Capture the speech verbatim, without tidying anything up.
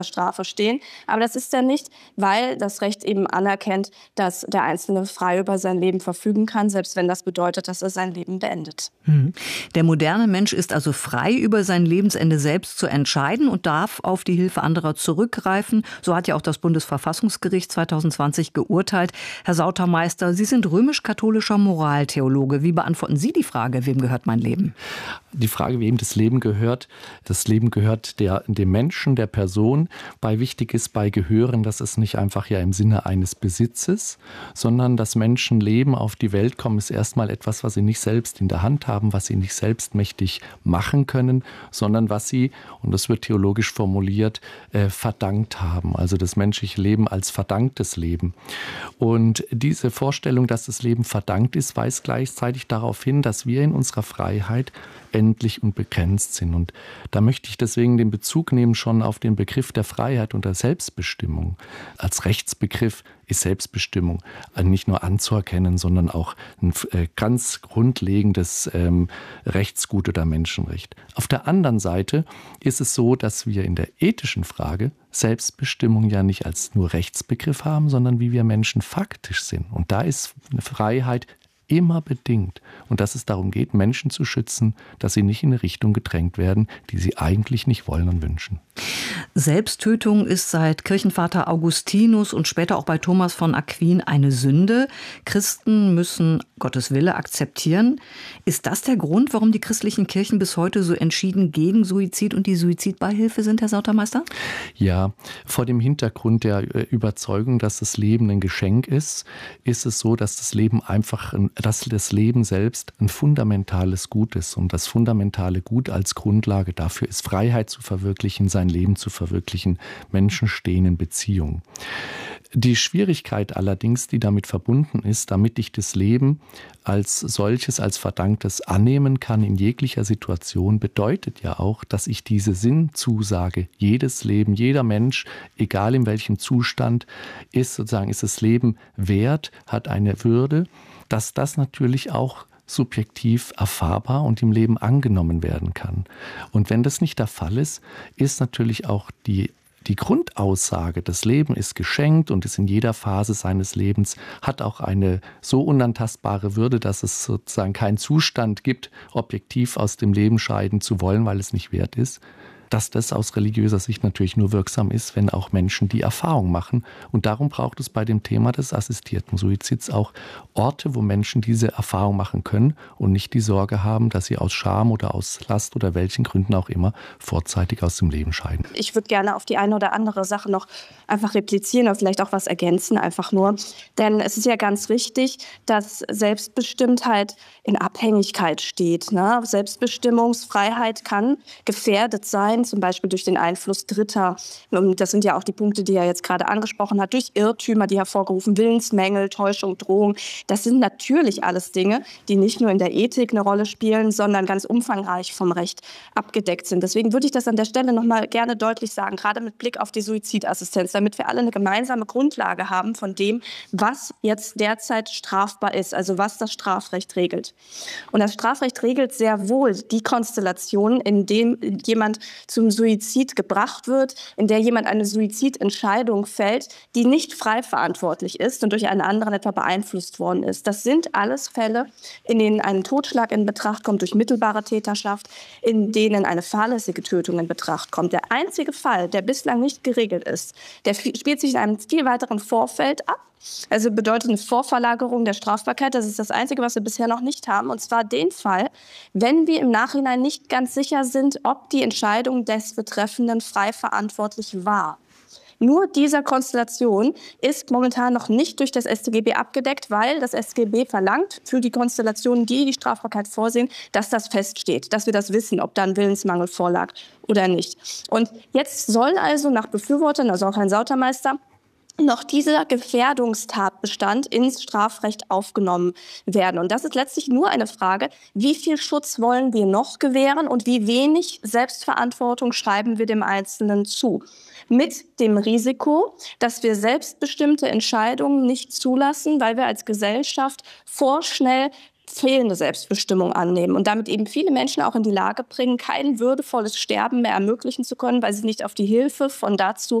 Strafe stehen. Aber das ist ja nicht, weil das Recht eben anerkennt, dass der Einzelne frei über sein Leben verfügen kann, selbst wenn das bedeutet, dass er sein Leben beendet. Hm. Der moderne Mensch ist also frei, über sein Lebensende selbst zu entscheiden und darf auf die Hilfe anderer zurückgreifen. So hat ja auch das Bundesverfassungsgericht zwanzig zwanzig geurteilt. Herr Sautermeister, Sie sind römisch-katholischer Moraltheologe. Wie beantworten Sie die Frage, wem gehört mein Leben? Die Frage, wem das Leben gehört, das Leben gehört der, dem Menschen, der Person. Bei wichtig ist bei Gehören, das ist nicht einfach ja im Sinne eines Besitzes, sondern dass Menschen leben, auf die Welt kommen, ist erstmal etwas, was sie nicht selbst in der Hand haben, was sie nicht selbstmächtig machen können, sondern was sie, und das wird theologisch formuliert, äh, verdankt haben. Also das menschliche Leben als verdanktes Leben. Und diese Vorstellung, dass das Leben verdankt ist, weist gleichzeitig darauf hin, dass wir in unserer Freiheit endlich und begrenzt sind. Und da möchte ich deswegen den Bezug nehmen schon auf den Begriff der Freiheit und der Selbstbestimmung. Als Rechtsbegriff ist Selbstbestimmung nicht nur anzuerkennen, sondern auch ein ganz grundlegendes ähm, Rechtsgut oder Menschenrecht. Auf der anderen Seite ist es so, dass wir in der ethischen Frage Selbstbestimmung ja nicht als nur Rechtsbegriff haben, sondern wie wir Menschen faktisch sind. Und da ist eine Freiheit immer bedingt. Und dass es darum geht, Menschen zu schützen, dass sie nicht in eine Richtung gedrängt werden, die sie eigentlich nicht wollen und wünschen. Selbsttötung ist seit Kirchenvater Augustinus und später auch bei Thomas von Aquin eine Sünde. Christen müssen Gottes Wille akzeptieren. Ist das der Grund, warum die christlichen Kirchen bis heute so entschieden gegen Suizid und die Suizidbeihilfe sind, Herr Sautermeister? Ja, vor dem Hintergrund der Überzeugung, dass das Leben ein Geschenk ist, ist es so, dass das Leben einfach, dass das Leben selbst ein fundamentales Gut ist. Und das fundamentale Gut als Grundlage dafür ist, Freiheit zu verwirklichen, sein Leben zu verwirklichen. Menschen stehen in Beziehung. Die Schwierigkeit allerdings, die damit verbunden ist, damit ich das Leben als solches, als Verdanktes annehmen kann in jeglicher Situation, bedeutet ja auch, dass ich diese Sinnzusage, jedes Leben, jeder Mensch, egal in welchem Zustand, ist sozusagen, ist das Leben wert, hat eine Würde, dass das natürlich auch subjektiv erfahrbar und im Leben angenommen werden kann. Und wenn das nicht der Fall ist, ist natürlich auch die Die Grundaussage, das Leben ist geschenkt und ist in jeder Phase seines Lebens, hat auch eine so unantastbare Würde, dass es sozusagen keinen Zustand gibt, objektiv aus dem Leben scheiden zu wollen, weil es nicht wert ist, dass das aus religiöser Sicht natürlich nur wirksam ist, wenn auch Menschen die Erfahrung machen. Und darum braucht es bei dem Thema des assistierten Suizids auch Orte, wo Menschen diese Erfahrung machen können und nicht die Sorge haben, dass sie aus Scham oder aus Last oder welchen Gründen auch immer vorzeitig aus dem Leben scheiden. Ich würde gerne auf die eine oder andere Sache noch einfach replizieren oder vielleicht auch was ergänzen, einfach nur. Denn es ist ja ganz wichtig, dass Selbstbestimmtheit in Abhängigkeit steht. Ne? Selbstbestimmungsfreiheit kann gefährdet sein, zum Beispiel durch den Einfluss Dritter. Das sind ja auch die Punkte, die er jetzt gerade angesprochen hat, durch Irrtümer, die hervorgerufen, Willensmängel, Täuschung, Drohung. Das sind natürlich alles Dinge, die nicht nur in der Ethik eine Rolle spielen, sondern ganz umfangreich vom Recht abgedeckt sind. Deswegen würde ich das an der Stelle noch mal gerne deutlich sagen, gerade mit Blick auf die Suizidassistenz, damit wir alle eine gemeinsame Grundlage haben von dem, was jetzt derzeit strafbar ist, also was das Strafrecht regelt. Und das Strafrecht regelt sehr wohl die Konstellation, in dem jemand zum Suizid gebracht wird, in der jemand eine Suizidentscheidung fällt, die nicht frei verantwortlich ist und durch einen anderen etwa beeinflusst worden ist. Das sind alles Fälle, in denen ein Totschlag in Betracht kommt durch mittelbare Täterschaft, in denen eine fahrlässige Tötung in Betracht kommt. Der einzige Fall, der bislang nicht geregelt ist, der spielt sich in einem viel weiteren Vorfeld ab. Also bedeutet eine Vorverlagerung der Strafbarkeit. Das ist das Einzige, was wir bisher noch nicht haben. Und zwar den Fall, wenn wir im Nachhinein nicht ganz sicher sind, ob die Entscheidung des Betreffenden frei verantwortlich war. Nur dieser Konstellation ist momentan noch nicht durch das S t G B abgedeckt, weil das S t G B verlangt für die Konstellationen, die die Strafbarkeit vorsehen, dass das feststeht, dass wir das wissen, ob da ein Willensmangel vorlag oder nicht. Und jetzt soll also nach Befürwortern, also auch Herrn Sautermeister, noch dieser Gefährdungstatbestand ins Strafrecht aufgenommen werden. Und das ist letztlich nur eine Frage, wie viel Schutz wollen wir noch gewähren und wie wenig Selbstverantwortung schreiben wir dem Einzelnen zu. Mit dem Risiko, dass wir selbstbestimmte Entscheidungen nicht zulassen, weil wir als Gesellschaft vorschnell fehlende Selbstbestimmung annehmen und damit eben viele Menschen auch in die Lage bringen, kein würdevolles Sterben mehr ermöglichen zu können, weil sie nicht auf die Hilfe von dazu